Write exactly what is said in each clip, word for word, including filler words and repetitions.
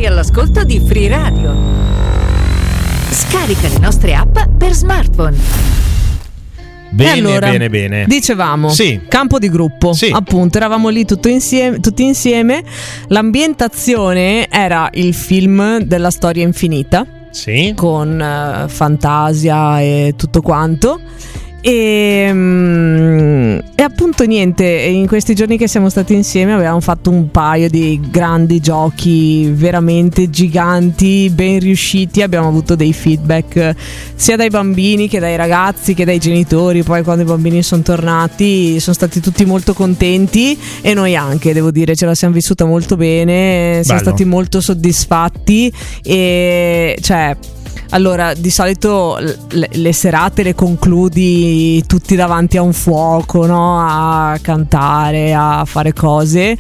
all'ascolto di Free Radio. Scarica le nostre app per smartphone. Bene, allora, bene, bene. Dicevamo, sì. campo di gruppo, sì. appunto, eravamo lì tutto insieme, tutti insieme. L'ambientazione era il film della storia infinita, sì. con uh, fantasia e tutto quanto. E, um, e appunto niente, in questi giorni che siamo stati insieme abbiamo fatto un paio di grandi giochi veramente giganti, ben riusciti. Abbiamo avuto dei feedback sia dai bambini che dai ragazzi che dai genitori. Poi quando i bambini sono tornati sono stati tutti molto contenti, e noi anche, devo dire, ce la siamo vissuta molto bene. Siamo Bello. stati molto soddisfatti. E cioè, allora, di solito le, le serate le concludi tutti davanti a un fuoco, no? A cantare, a fare cose.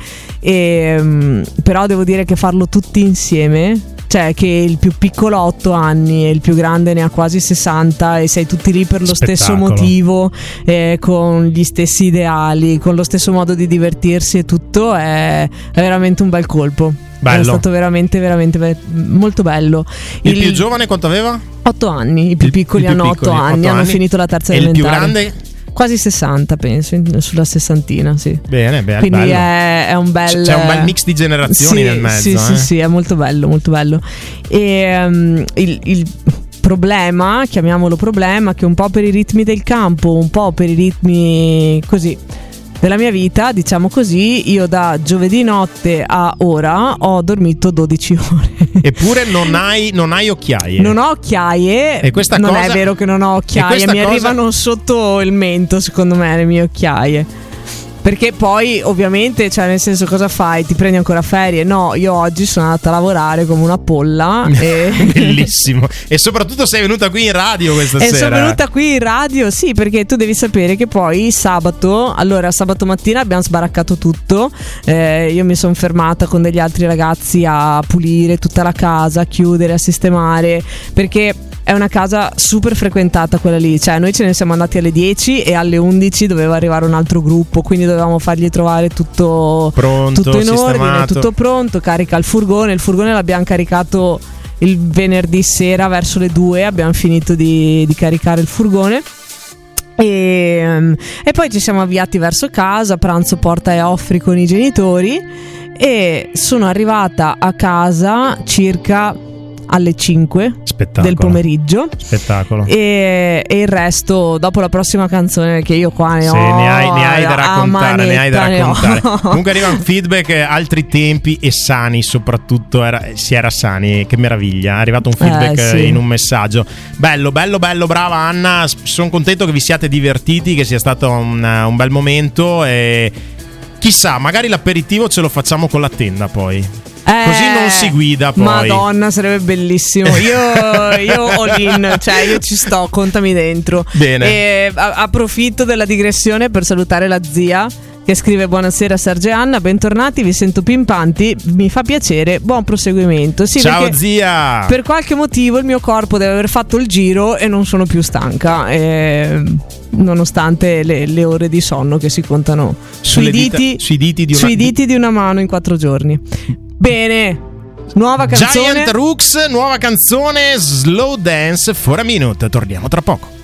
E, però devo dire che farlo tutti insieme, cioè che il più piccolo ha otto anni e il più grande ne ha quasi sessanta, e sei tutti lì per lo Spettacolo. stesso motivo, eh, con gli stessi ideali, con lo stesso modo di divertirsi e tutto, è, è veramente un bel colpo. Bello. È stato veramente veramente be- molto bello. Il, il più giovane quanto aveva? otto anni, i più Il- piccoli i più hanno piccoli, otto anni, otto hanno anni. finito la terza E il più elementare. grande? Quasi sessanta, penso, in- sulla sessantina, sì. Bene, bene. Quindi bello. è, è un bel, C'è un bel mix di generazioni sì, nel mezzo. Sì, eh? sì, sì, è molto bello, molto bello. E um, il, il problema, chiamiamolo problema, che un po' per i ritmi del campo, un po' per i ritmi così della mia vita, diciamo così, io da giovedì notte a ora ho dormito dodici ore. Eppure non hai, non hai occhiaie. Non ho occhiaie. E questa non cosa- è vero che non ho e occhiaie, questa mi cosa- arrivano sotto il mento, secondo me, le mie occhiaie. Perché poi ovviamente, cioè, nel senso, cosa fai? Ti prendi ancora ferie? No, io oggi sono andata a lavorare come una polla. E Bellissimo. E soprattutto sei venuta qui in radio questa E sera. sono venuta qui in radio, sì, perché tu devi sapere che poi sabato, allora sabato mattina abbiamo sbaraccato tutto, eh, io mi sono fermata con degli altri ragazzi a pulire tutta la casa, a chiudere, a sistemare, perché è una casa super frequentata quella lì, cioè noi ce ne siamo andati alle dieci e alle undici doveva arrivare un altro gruppo, quindi dovevamo fargli trovare tutto Pronto, tutto in sistemato. ordine, tutto pronto, carica il furgone, il furgone l'abbiamo caricato il venerdì sera verso le due, abbiamo finito di, di caricare il furgone. E, e poi ci siamo avviati verso casa, pranzo porta e offri con i genitori, e sono arrivata a casa circa alle cinque Spettacolo. del pomeriggio. Spettacolo. E, e il resto dopo la prossima canzone, che io qua ne Sì, ho ne hai, ne hai da a raccontare, ne hai da manetta, ne ho. raccontare. Comunque arrivano feedback, eh, altri tempi e sani, soprattutto era, si era sani, che meraviglia. È arrivato un feedback Eh, sì. in un messaggio. Bello, bello, bello, brava Anna. Sono contento che vi siate divertiti, che sia stato un, un bel momento, e chissà, magari l'aperitivo ce lo facciamo con la tenda poi. Eh, Così non si guida poi. Madonna, sarebbe bellissimo. Io, io all in, cioè io ci sto, contami dentro. Bene. E a- approfitto della digressione per salutare la zia che scrive: buonasera Sergio e Anna, bentornati, vi sento pimpanti, mi fa piacere, buon proseguimento. Sì, Ciao perché zia. per qualche motivo il mio corpo deve aver fatto il giro e non sono più stanca, e, nonostante le, le ore di sonno che si contano sui Sulle dita- diti, sui diti di una- sui diti di una mano in quattro giorni. Bene, nuova canzone. Giant Rooks, nuova canzone Slow Dance for a Minute. Torniamo tra poco.